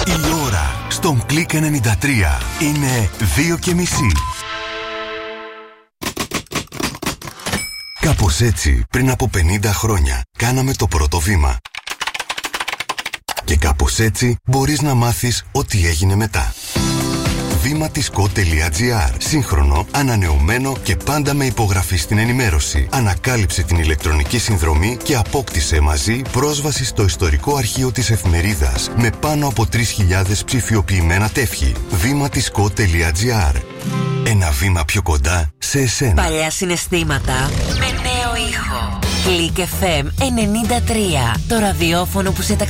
Η ώρα στον Click 93 είναι 2:30. Κάπως έτσι, πριν από 50 χρόνια, κάναμε το πρώτο βήμα. Και κάπως έτσι μπορείς να μάθεις ό,τι έγινε μετά. Βήματισκό.gr. Σύγχρονο, ανανεωμένο και πάντα με υπογραφή στην ενημέρωση. Ανακάλυψε την ηλεκτρονική συνδρομή και απόκτησε μαζί πρόσβαση στο ιστορικό αρχείο της εφημερίδας με πάνω από 3.000 ψηφιοποιημένα τεύχη. Βήματισκό.gr. Ένα βήμα πιο κοντά σε εσένα. Παλιά συναισθήματα με νέο ήχο. Click FM 93. Το ραδιόφωνο που σε